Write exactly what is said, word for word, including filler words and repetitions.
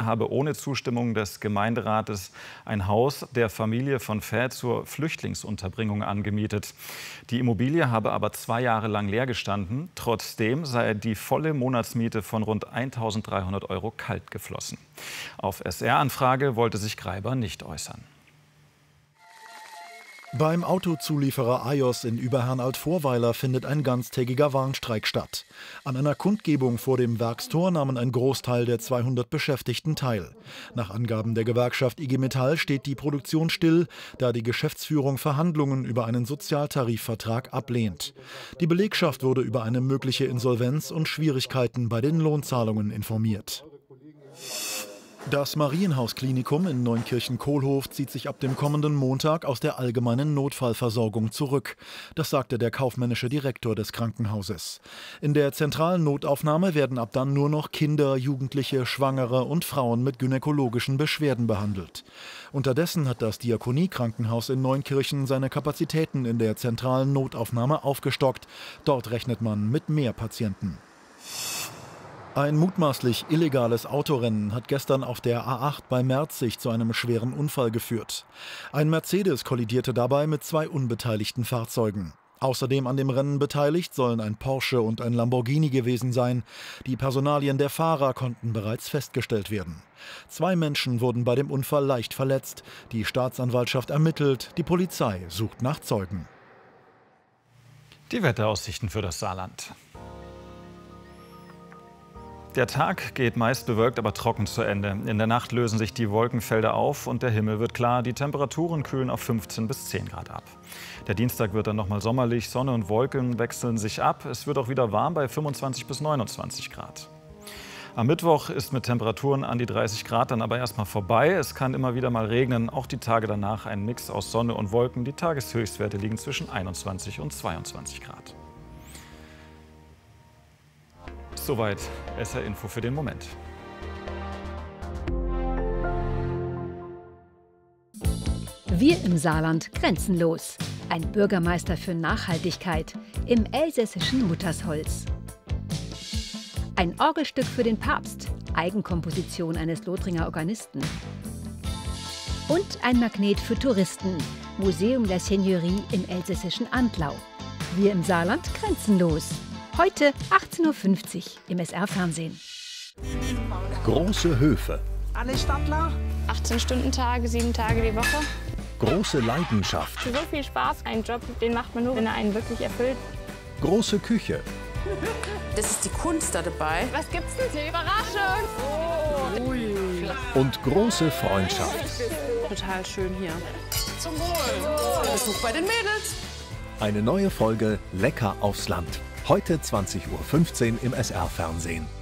habe ohne Zustimmung des Gemeinderates ein Haus der Familie von Fäh zur Flüchtlingsunterbringung angemietet. Die Immobilie habe aber zwei Jahre lang leer gestanden. Trotzdem sei die volle Monatsmiete von rund eintausenddreihundert Euro kalt geflossen. Auf S R-Anfrage wollte sich Greiber nicht äußern. Beim Autozulieferer Ajos in Überherrn-Altvorweiler findet ein ganztägiger Warnstreik statt. An einer Kundgebung vor dem Werkstor nahmen ein Großteil der zweihundert Beschäftigten teil. Nach Angaben der Gewerkschaft I G Metall steht die Produktion still, da die Geschäftsführung Verhandlungen über einen Sozialtarifvertrag ablehnt. Die Belegschaft wurde über eine mögliche Insolvenz und Schwierigkeiten bei den Lohnzahlungen informiert. Das Marienhaus-Klinikum in Neunkirchen-Kohlhof zieht sich ab dem kommenden Montag aus der allgemeinen Notfallversorgung zurück. Das sagte der kaufmännische Direktor des Krankenhauses. In der zentralen Notaufnahme werden ab dann nur noch Kinder, Jugendliche, Schwangere und Frauen mit gynäkologischen Beschwerden behandelt. Unterdessen hat das Diakonie-Krankenhaus in Neunkirchen seine Kapazitäten in der zentralen Notaufnahme aufgestockt. Dort rechnet man mit mehr Patienten. Ein mutmaßlich illegales Autorennen hat gestern auf der A acht bei Merzig zu einem schweren Unfall geführt. Ein Mercedes kollidierte dabei mit zwei unbeteiligten Fahrzeugen. Außerdem an dem Rennen beteiligt sollen ein Porsche und ein Lamborghini gewesen sein. Die Personalien der Fahrer konnten bereits festgestellt werden. Zwei Menschen wurden bei dem Unfall leicht verletzt. Die Staatsanwaltschaft ermittelt, die Polizei sucht nach Zeugen. Die Wetteraussichten für das Saarland. Der Tag geht meist bewölkt, aber trocken zu Ende. In der Nacht lösen sich die Wolkenfelder auf und der Himmel wird klar. Die Temperaturen kühlen auf fünfzehn bis zehn Grad ab. Der Dienstag wird dann nochmal sommerlich. Sonne und Wolken wechseln sich ab. Es wird auch wieder warm bei fünfundzwanzig bis neunundzwanzig Grad. Am Mittwoch ist mit Temperaturen an die dreißig Grad dann aber erstmal vorbei. Es kann immer wieder mal regnen. Auch die Tage danach ein Mix aus Sonne und Wolken. Die Tageshöchstwerte liegen zwischen einundzwanzig und zweiundzwanzig Grad. Soweit S R-Info für den Moment. Wir im Saarland grenzenlos. Ein Bürgermeister für Nachhaltigkeit im elsässischen Muttersholz. Ein Orgelstück für den Papst, Eigenkomposition eines Lothringer Organisten. Und ein Magnet für Touristen, Museum der Seigneurie im elsässischen Antlau. Wir im Saarland grenzenlos. Heute achtzehn Uhr fünfzig im S R-Fernsehen. Große Höfe. Alle Stadtler. achtzehn-Stunden-Tage, sieben Tage die Woche. Große Leidenschaft. So viel Spaß. Ein Job, den macht man nur, wenn er einen wirklich erfüllt. Große Küche. Das ist die Kunst da dabei. Was gibt's denn hier? Überraschung! Oh. Ui. Und große Freundschaft. Total schön hier. Zum Wohl. Besuch bei den Mädels. Eine neue Folge Lecker aufs Land. Heute zwanzig Uhr fünfzehn im S R-Fernsehen.